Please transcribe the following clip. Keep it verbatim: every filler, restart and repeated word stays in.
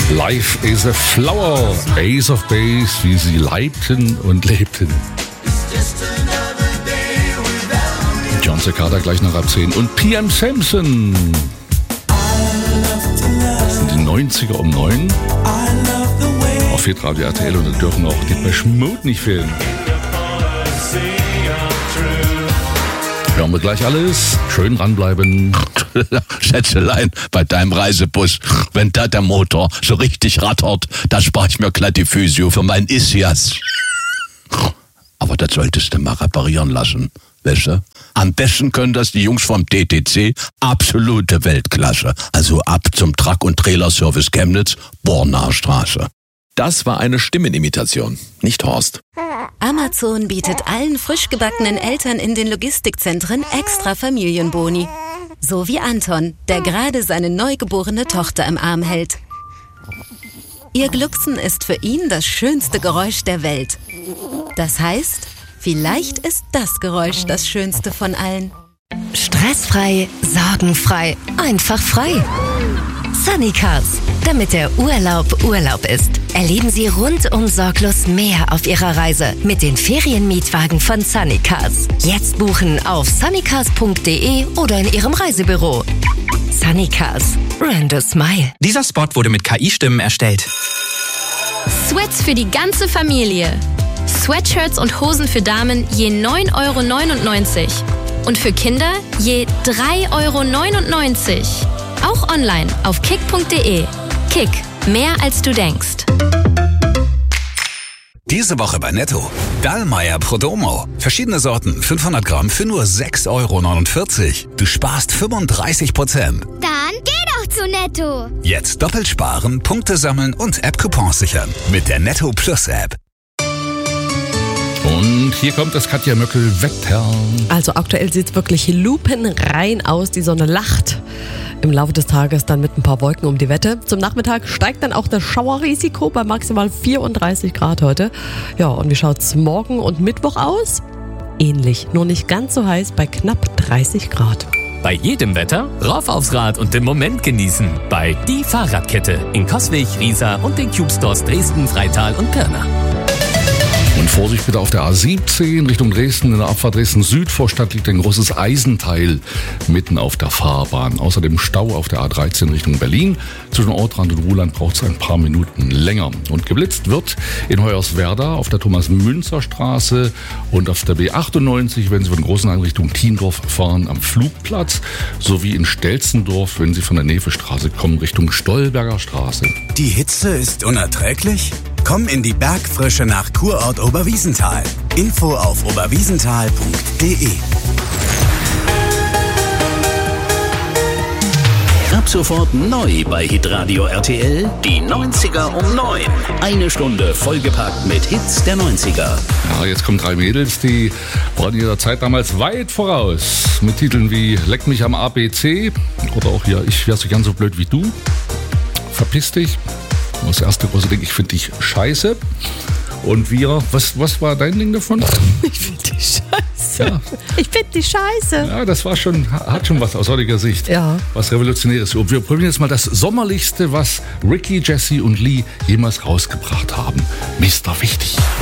Life is a flower, Ace of Base, wie sie leibten und lebten. John Cicada gleich nach ab zehn und P M Samson. Das sind die neunziger um neun. Auf Hitradio R T L, und da dürfen auch die Depeche Mode nicht fehlen. Hören wir gleich alles. Schön dranbleiben. Schätzelein, bei deinem Reisebus, wenn da der Motor so richtig rattert, da spare ich mir glatt die Physio für meinen Ischias. Aber das solltest du mal reparieren lassen, weißt du? Am besten können das die Jungs vom T T C, absolute Weltklasse. Also ab zum Truck- und Trailerservice Chemnitz, Bornaer Straße. Das war eine Stimmenimitation, nicht Horst. Amazon bietet allen frisch gebackenen Eltern in den Logistikzentren extra Familienboni. So wie Anton, der gerade seine neugeborene Tochter im Arm hält. Ihr Glucksen ist für ihn das schönste Geräusch der Welt. Das heißt, vielleicht ist das Geräusch das schönste von allen. Stressfrei, sorgenfrei, einfach frei. Sunny Cars, damit der Urlaub Urlaub ist. Erleben Sie rundum sorglos mehr auf Ihrer Reise mit den Ferienmietwagen von Sunny Cars. Jetzt buchen auf sunnycars punkt de oder in Ihrem Reisebüro. Sunny Cars, run the smile. Dieser Spot wurde mit K I-Stimmen erstellt. Sweats für die ganze Familie. Sweatshirts und Hosen für Damen je neun Euro neunundneunzig. Und für Kinder je drei Euro neunundneunzig. Auch online auf kick punkt de. Kick, mehr als du denkst. Diese Woche bei Netto. Dallmayr Prodomo. Verschiedene Sorten, fünfhundert Gramm für nur sechs Euro neunundvierzig. Du sparst fünfunddreißig Prozent. Dann geh doch zu Netto. Jetzt doppelt sparen, Punkte sammeln und App-Coupons sichern. Mit der Netto Plus App. Und hier kommt das Katja Möckel Wetter. Also aktuell sieht es wirklich lupenrein aus. Die Sonne lacht. Im Laufe des Tages dann mit ein paar Wolken um die Wette. Zum Nachmittag steigt dann auch das Schauerrisiko bei maximal vierunddreißig Grad heute. Ja, und wie schaut's morgen und Mittwoch aus? Ähnlich, nur nicht ganz so heiß bei knapp dreißig Grad. Bei jedem Wetter rauf aufs Rad und den Moment genießen. Bei Die Fahrradkette in Coswig, Riesa und den Cube Stores Dresden, Freital und Pirna. Und Vorsicht bitte auf der A siebzehn Richtung Dresden. In der Abfahrt Dresden-Südvorstadt liegt ein großes Eisenteil mitten auf der Fahrbahn. Außerdem Stau auf der A dreizehn Richtung Berlin. Zwischen Ortrand und Ruhland braucht es ein paar Minuten länger. Und geblitzt wird in Hoyerswerda auf der Thomas-Münzer-Straße und auf der B achtundneunzig, wenn Sie von Großenhain Richtung Tiendorf fahren, am Flugplatz. Sowie in Stelzendorf, wenn Sie von der Nevestraße kommen, Richtung Stolberger Straße. Die Hitze ist unerträglich? Komm in die Bergfrische nach Kurort Oberwiesenthal. Info auf oberwiesenthal punkt de. Ab sofort neu bei Hitradio R T L, die neunziger um neun. Eine Stunde vollgepackt mit Hits der neunziger. Ja, jetzt kommen drei Mädels, die waren ihrer Zeit damals weit voraus. Mit Titeln wie Leck mich am A B C oder auch hier Ich wär so gern so blöd wie du. Verpiss dich. Das erste große Ding, ich finde dich scheiße. Und wir, was, was war dein Ding davon? Ich finde dich scheiße. Ja. Ich finde dich scheiße. Ja, das war schon, hat schon was aus heutiger Sicht. Ja. Was Revolutionäres. Und wir probieren jetzt mal das Sommerlichste, was Ricky, Jesse und Lee jemals rausgebracht haben. Mister Wichtig.